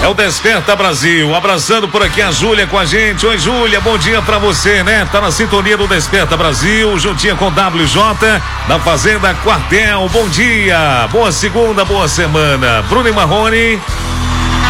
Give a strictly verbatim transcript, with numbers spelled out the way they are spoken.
É o Desperta Brasil, abraçando por aqui a Júlia com a gente. Oi, Júlia, bom dia pra você, né? Tá na sintonia do Desperta Brasil, juntinha com W J, da Fazenda Quartel. Bom dia, boa segunda, boa semana. Bruno e Marrone.